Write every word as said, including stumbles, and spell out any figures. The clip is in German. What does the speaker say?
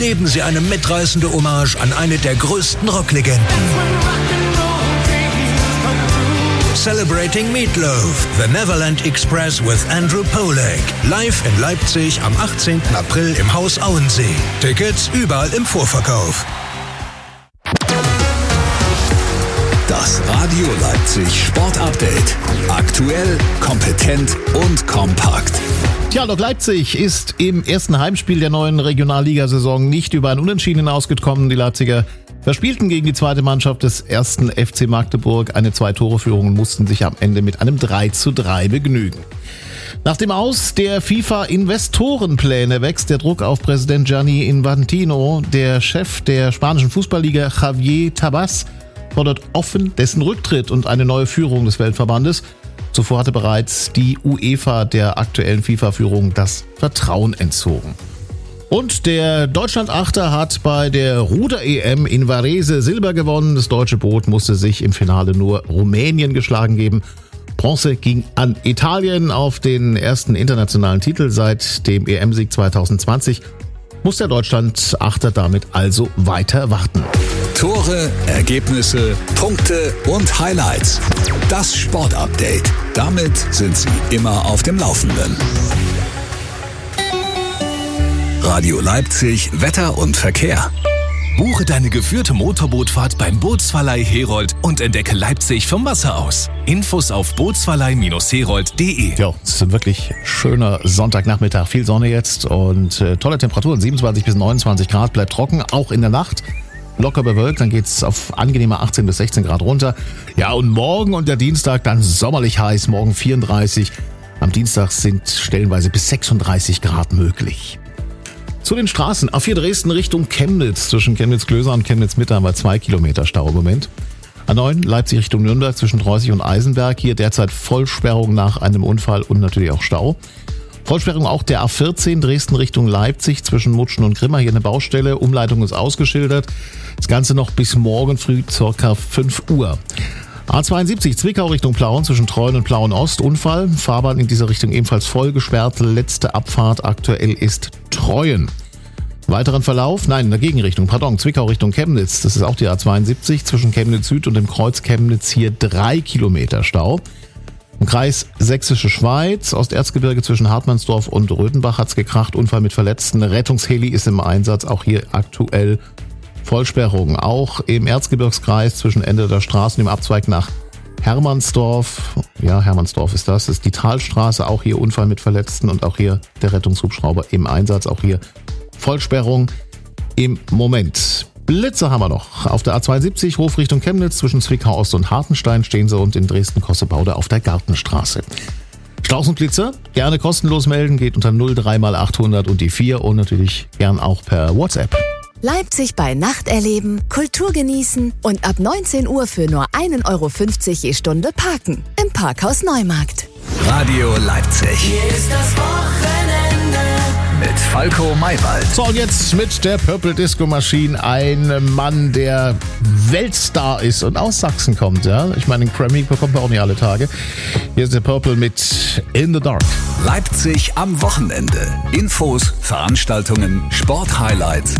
erleben Sie eine mitreißende Hommage an eine der größten Rocklegenden. Celebrating Meatloaf, The Neverland Express with Andrew Polak. Live in Leipzig am achtzehnten April im Haus Auensee. Tickets überall im Vorverkauf. Das Radio Leipzig Sport Update. Aktuell, kompetent und kompakt. Tja, Lok Leipzig ist im ersten Heimspiel der neuen Regionalligasaison nicht über ein Unentschieden hinausgekommen. Die Leipziger verspielten gegen die zweite Mannschaft des ersten F C Magdeburg eine Zwei-Tore-Führung und mussten sich am Ende mit einem drei zu drei begnügen. Nach dem Aus der FIFA-Investorenpläne wächst der Druck auf Präsident Gianni Infantino. Der Chef der spanischen Fußballliga, Javier Tebas, fordert offen dessen Rücktritt und eine neue Führung des Weltverbandes. Zuvor hatte bereits die UEFA der aktuellen FIFA-Führung das Vertrauen entzogen. Und der Deutschland-Achter hat bei der Ruder-E M in Varese Silber gewonnen. Das deutsche Boot musste sich im Finale nur Rumänien geschlagen geben. Bronze ging an Italien. Auf den ersten internationalen Titel seit dem E M-Sieg zwanzig zwanzig muss der Deutschland-Achter damit also weiter warten. Tore, Ergebnisse, Punkte und Highlights. Das Sportupdate. Damit sind Sie immer auf dem Laufenden. Radio Leipzig, Wetter und Verkehr. Buche deine geführte Motorbootfahrt beim Bootsverleih Herold und entdecke Leipzig vom Wasser aus. Infos auf bootsverleih Herold punkt de. Ja, es ist ein wirklich schöner Sonntagnachmittag. Viel Sonne jetzt und äh, tolle Temperaturen. siebenundzwanzig bis neunundzwanzig Grad, bleibt trocken, auch in der Nacht. Locker bewölkt, dann geht's auf angenehme achtzehn bis sechzehn Grad runter. Ja, und morgen und der Dienstag dann sommerlich heiß, morgen vierunddreißig. Am Dienstag sind stellenweise bis sechsunddreißig Grad möglich. Zu den Straßen. A vier Dresden Richtung Chemnitz. Zwischen Chemnitz-Klöser und Chemnitz-Mitte haben wir zwei Kilometer Stau im Moment. A neun Leipzig Richtung Nürnberg zwischen Treusig und Eisenberg. Hier derzeit Vollsperrung nach einem Unfall und natürlich auch Stau. Vollsperrung auch der A vierzehn Dresden Richtung Leipzig zwischen Mutschen und Grimma. Hier eine Baustelle. Umleitung ist ausgeschildert. Das Ganze noch bis morgen früh ca. fünf Uhr. A zweiundsiebzig Zwickau Richtung Plauen zwischen Treuen und Plauen Ost. Unfall. Fahrbahn in dieser Richtung ebenfalls voll gesperrt. Letzte Abfahrt aktuell ist Treuen. Weiteren Verlauf, nein, in der Gegenrichtung, pardon, Zwickau Richtung Chemnitz. Das ist auch die A zweiundsiebzig zwischen Chemnitz Süd und dem Kreuz Chemnitz. Hier drei Kilometer Stau. Im Kreis Sächsische Schweiz, Osterzgebirge zwischen Hartmannsdorf und Röthenbach hat's gekracht. Unfall mit Verletzten. Rettungsheli ist im Einsatz. Auch hier aktuell Vollsperrung. Auch im Erzgebirgskreis zwischen Ende der Straße und dem Abzweig nach Hermannsdorf. Ja, Hermannsdorf ist das. Das ist die Talstraße. Auch hier Unfall mit Verletzten und auch hier der Rettungshubschrauber im Einsatz. Auch hier Vollsperrung im Moment. Blitze haben wir noch. Auf der A zweiundsiebzig Hof Richtung Chemnitz zwischen Zwickau Ost und Hartenstein stehen sie und in Dresden-Kossebaude auf der Gartenstraße. Staus und Blitze gerne kostenlos melden, geht unter null drei mal achthundert und die vier und natürlich gern auch per WhatsApp. Leipzig bei Nacht erleben, Kultur genießen und ab neunzehn Uhr für nur ein Euro fünfzig je Stunde parken. Im Parkhaus Neumarkt. Radio Leipzig. Hier ist das Wochenende. Mit Falco Maywald. So, und jetzt mit der Purple Disco Machine ein Mann, der Weltstar ist und aus Sachsen kommt. Ja, ich meine, den Grammy bekommt man auch nicht alle Tage. Hier ist der Purple mit In the Dark. Leipzig am Wochenende. Infos, Veranstaltungen, Sporthighlights